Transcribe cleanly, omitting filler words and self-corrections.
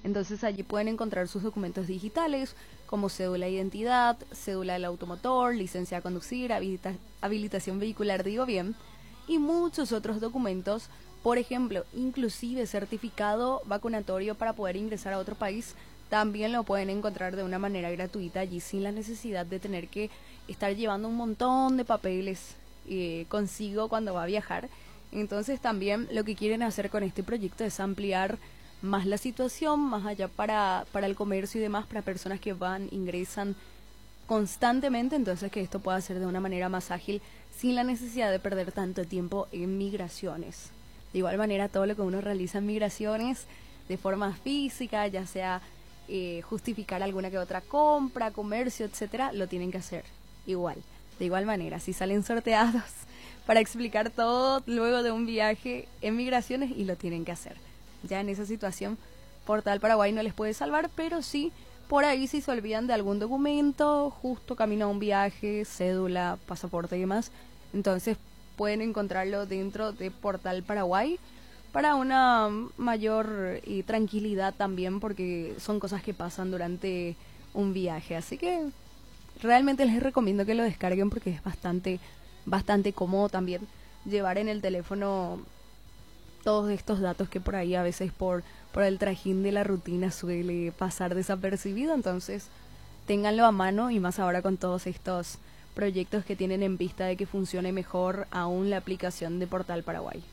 Entonces allí pueden encontrar sus documentos digitales como cédula de identidad, cédula del automotor, licencia de conducir, habilitación vehicular, digo bien, y muchos otros documentos, por ejemplo, inclusive certificado vacunatorio para poder ingresar a otro país, también lo pueden encontrar de una manera gratuita allí sin la necesidad de tener que estar llevando un montón de papeles consigo cuando va a viajar. Entonces también lo que quieren hacer con este proyecto es ampliar más la situación, más allá para el comercio y demás, para personas que van, ingresan constantemente, entonces que esto pueda ser de una manera más ágil sin la necesidad de perder tanto tiempo en migraciones. De igual manera, todo lo que uno realiza en migraciones de forma física, ya sea justificar alguna que otra compra, comercio, etcétera, lo tienen que hacer igual. De igual manera, si salen sorteados para explicar todo luego de un viaje en migraciones y lo tienen que hacer. Ya en esa situación, Portal Paraguay no les puede salvar, pero sí, por ahí si se olvidan de algún documento, justo camino a un viaje, cédula, pasaporte y demás, entonces pueden encontrarlo dentro de Portal Paraguay para una mayor tranquilidad también, porque son cosas que pasan durante un viaje. Así que realmente les recomiendo que lo descarguen porque es bastante cómodo también llevar en el teléfono todos estos datos que por ahí a veces por el trajín de la rutina suele pasar desapercibido. Entonces ténganlo a mano, y más ahora con todos estos proyectos que tienen en vista de que funcione mejor aún la aplicación de Portal Paraguay.